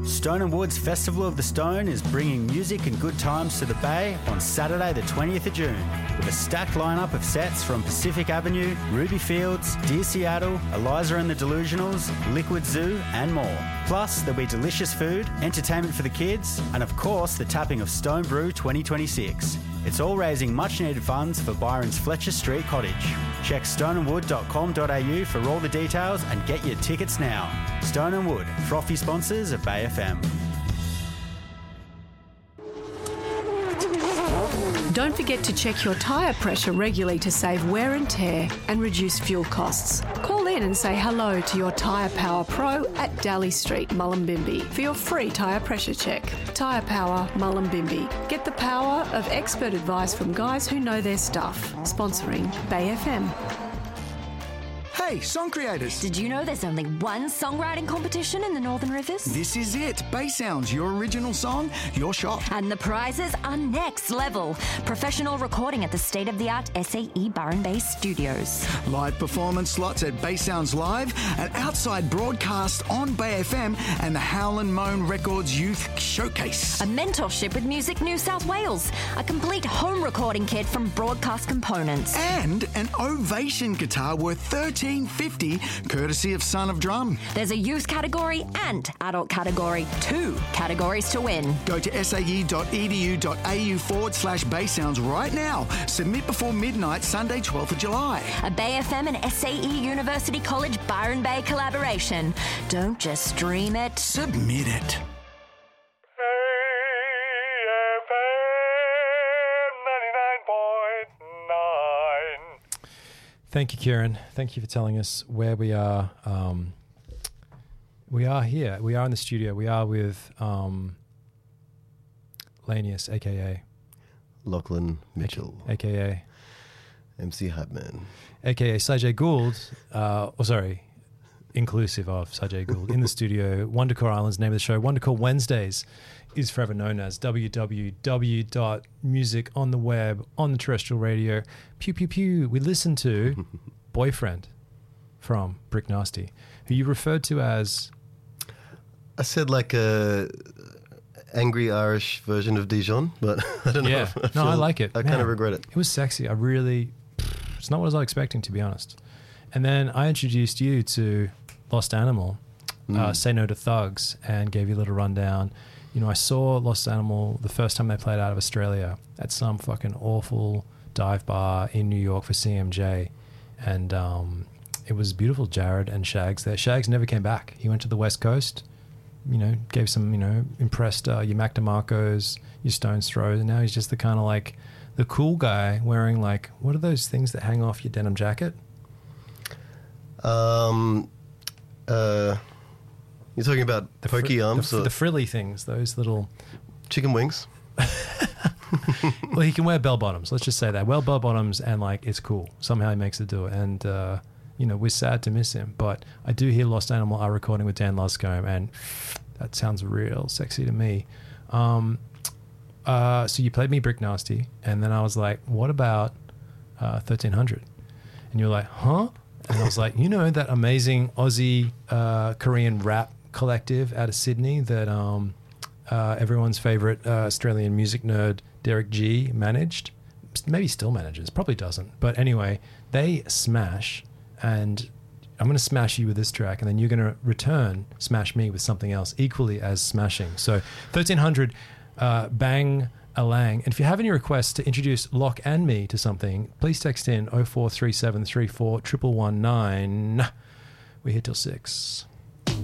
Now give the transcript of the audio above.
Stone and Wood's Festival of the Stone is bringing music and good times to the Bay on Saturday the 20th of June with a stacked lineup of sets from Pacific Avenue, Ruby Fields, Dear Seattle, Eliza and the Delusionals, Liquid Zoo and more. Plus, there'll be delicious food, entertainment for the kids, and of course the tapping of Stone Brew 2026. It's all raising much needed funds for Byron's Fletcher Street Cottage. Check stoneandwood.com.au for all the details and get your tickets now. Stone and Wood, frothy sponsors of Bay FM. Don't forget to check your tyre pressure regularly to save wear and tear and reduce fuel costs. Call in and say hello to your Tyre Power Pro at Daly Street, Mullumbimby for your free tyre pressure check. Tyre Power, Mullumbimby. Get the power of expert advice from guys who know their stuff. Sponsoring Bay FM. Hey, song creators! Did you know there's only one songwriting competition in the Northern Rivers? This is it. Bay Sounds, your original song, your shot. And the prizes are next level. Professional recording at the state-of-the-art SAE Byron Bay Studios. Live performance slots at Bay Sounds Live, an outside broadcast on Bay FM, and the Howlin' Moan Records Youth Showcase. A mentorship with Music New South Wales. A complete home recording kit from Broadcast Components. And an Ovation guitar worth $13.50, courtesy of Son of Drum. There's a youth category and adult category. 2 categories to win. Go to sae.edu.au/Bay Sounds right now. Submit before midnight, Sunday, 12th of July. A Bay FM and SAE University College Byron Bay collaboration. Don't just stream it. Submit it. Thank you, Kieran. Thank you for telling us where we are. We are here. We are in the studio. We are with Lanius, a.k.a. Lachlan Mitchell. A.k.a. MC Hypeman. A.k.a. Sajay Gould. Inclusive of Sajay Gould in the studio. Wondercore Island's name of the show. Wondercore Wednesdays is forever known as www.music on the web, on the terrestrial radio. Pew, pew, pew. We listen to Boyfriend from Brick Nasty, who you referred to as... I said like a angry Irish version of Dijon, but I don't know. Yeah, I like it. I kind of regret it. It was sexy. It's not what I was expecting, to be honest. And then I introduced you to Lost Animal, Say No to Thugs, and gave you a little rundown. You know, I saw Lost Animal the first time they played out of Australia at some fucking awful dive bar in New York for CMJ. And it was beautiful. Jared and Shags there. Shags never came back. He went to the West Coast, you know, gave some, you know, impressed your Mac DeMarcos, your Stones Throws, and now he's just the kind of like the cool guy wearing like, what are those things that hang off your denim jacket? You're talking about the pokey arms? The frilly things, those little... Chicken wings? Well, he can wear bell bottoms. Let's just say that. Well, bell bottoms, and like it's cool. Somehow he makes it do it. And, you know, we're sad to miss him. But I do hear Lost Animal are recording with Dan Luscombe, and that sounds real sexy to me. So you played me Brick Nasty, and then I was like, what about 1300? And you were like, huh? And I was like, you know, that amazing Aussie Korean rap collective out of Sydney that everyone's favorite Australian music nerd Derek G managed? Maybe still manages, probably doesn't. But anyway, they smash, and I'm going to smash you with this track, and then you're going to smash me with something else equally as smashing. So 1300, Bang Alang. And if you have any requests to introduce Locke and me to something, please text in 043734 119. We're here till 6.